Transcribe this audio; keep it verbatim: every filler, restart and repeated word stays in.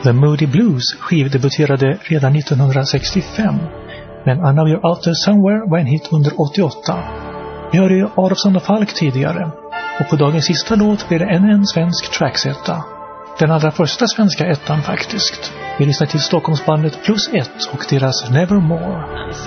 The Moody Blues skivdebuterade redan nittonhundrasextiofem, men I Know You're Out There Somewhere var en hit under åttioåtta. Vi hörde ju Adolfsson och Falk tidigare, och på dagens sista låt blir det än en svensk tracksetta. Den allra första svenska ettan faktiskt. Vi lyssnar till Stockholmsbandet Plus ett och deras Nevermore.